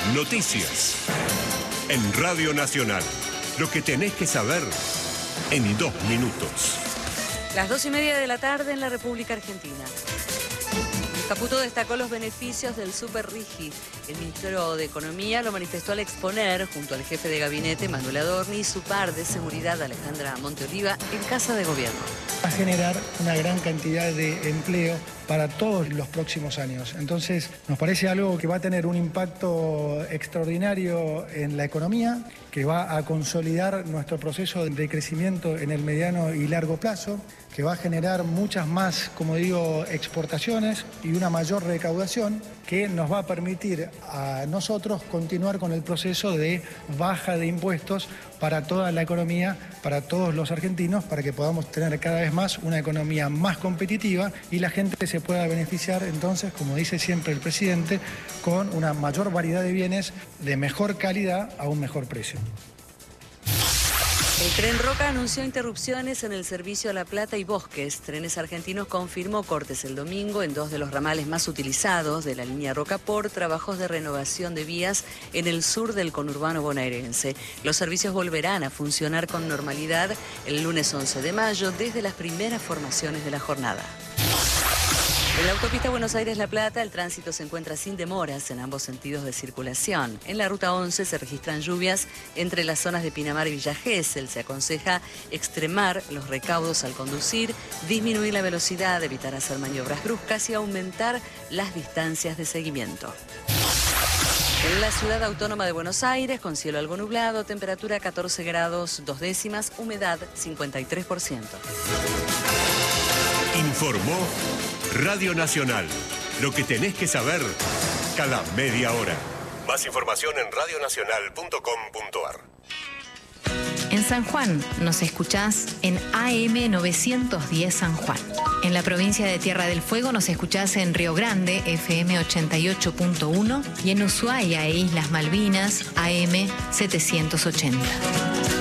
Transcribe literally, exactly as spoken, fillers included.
Noticias. En Radio Nacional. Lo que tenés que saber en dos minutos. Las dos y media de la tarde en la República Argentina. Caputo destacó los beneficios del Super Rigi. El ministro de Economía lo manifestó al exponer, junto al jefe de gabinete, Manuel Adorni, su par de seguridad, Alejandra Monteoliva, en Casa de Gobierno. Va a generar una gran cantidad de empleo para todos los próximos años. Entonces, nos parece algo que va a tener un impacto extraordinario en la economía, que va a consolidar nuestro proceso de crecimiento en el mediano y largo plazo, que va a generar muchas más, como digo, exportaciones y una mayor recaudación que nos va a permitir a nosotros continuar con el proceso de baja de impuestos para toda la economía, para todos los argentinos, para que podamos tener cada vez más una economía más competitiva y la gente se pueda beneficiar entonces, como dice siempre el presidente, con una mayor variedad de bienes de mejor calidad a un mejor precio. El Tren Roca anunció interrupciones en el servicio a La Plata y Bosques. Trenes Argentinos confirmó cortes el domingo en dos de los ramales más utilizados de la línea Roca por trabajos de renovación de vías en el sur del conurbano bonaerense. Los servicios volverán a funcionar con normalidad el lunes once de mayo desde las primeras formaciones de la jornada. En la autopista Buenos Aires-La Plata, el tránsito se encuentra sin demoras en ambos sentidos de circulación. En la ruta once se registran lluvias entre las zonas de Pinamar y Villa Gesell. Se aconseja extremar los recaudos al conducir, disminuir la velocidad, evitar hacer maniobras bruscas y aumentar las distancias de seguimiento. En la ciudad autónoma de Buenos Aires, con cielo algo nublado, temperatura catorce grados dos décimas, humedad cincuenta y tres por ciento. Informó Radio Nacional. Lo que tenés que saber cada media hora. Más información en radio nacional punto com punto a r. En San Juan nos escuchás en A M novecientos diez San Juan. En la provincia de Tierra del Fuego nos escuchás en Río Grande, F M ochenta y ocho punto uno, y en Ushuaia e Islas Malvinas, A M setecientos ochenta.